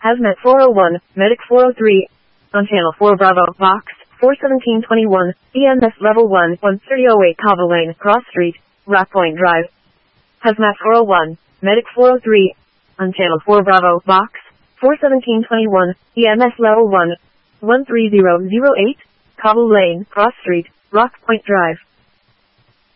Hazmat 401, Medic 403. On Channel 4 Bravo, Box 41721, EMS Level 1, 1308 Cobble Lane, Cross Street, Rock Point Drive. Hazmat 401, Medic 403. On Channel 4 Bravo, Box 41721, EMS Level 1, 13008, Cobble Lane, Cross Street, Rock Point Drive.